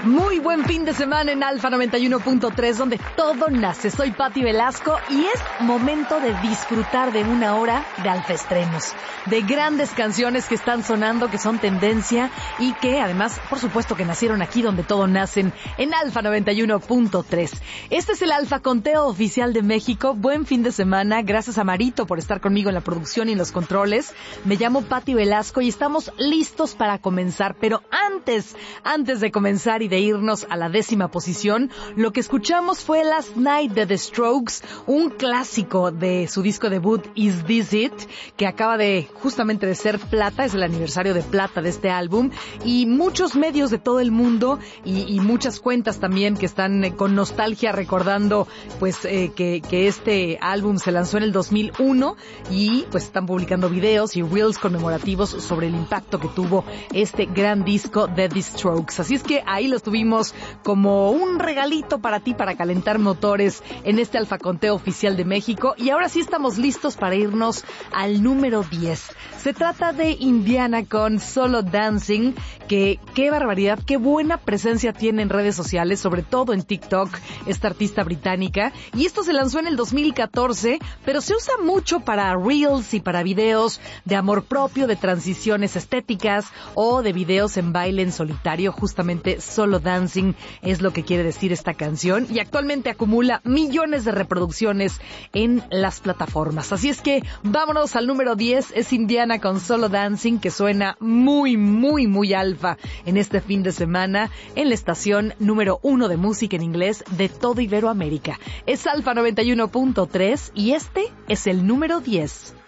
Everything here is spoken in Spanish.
Muy buen fin de semana en Alfa 91.3, donde todo nace. Soy Patti Velasco y es momento de disfrutar de una hora de Alfa Estrenos, de grandes canciones que están sonando, que son tendencia y que además, por supuesto, que nacieron aquí donde todo nacen, en Alfa 91.3. Este es el Alfa Conteo Oficial de México. Buen fin de semana. Gracias a Marito por estar conmigo en la producción y en los controles. Me llamo Patti Velasco y estamos listos para comenzar. Pero antes de comenzar y de irnos a la 10ª posición, lo que escuchamos fue Last Night de The Strokes, un clásico de su disco debut Is This It, que acaba de justamente de ser plata, es el aniversario de plata de este álbum, y muchos medios de todo el mundo y muchas cuentas también que están con nostalgia recordando pues que este álbum se lanzó en el 2001 y pues están publicando videos y reels conmemorativos sobre el impacto que tuvo este gran disco de The Strokes. Así es que ahí los tuvimos como un regalito para ti, para calentar motores en este Alfa Conteo Oficial de México. Y ahora sí estamos listos para irnos al número 10. Se trata de Indiana con Solo Dancing, que qué barbaridad, qué buena presencia tiene en redes sociales, sobre todo en TikTok, esta artista británica. Y esto se lanzó en el 2014, pero se usa mucho para reels y para videos de amor propio, de transiciones estéticas o de videos en baile en solitario. Justamente Solo Dancing es lo que quiere decir esta canción y actualmente acumula millones de reproducciones en las plataformas. Así es que vámonos al número 10, es Indiana con Solo Dancing, que suena muy, muy, muy alfa en este fin de semana en la estación número 1 de música en inglés de todo Iberoamérica. Es Alfa 91.3 y este es el número 10.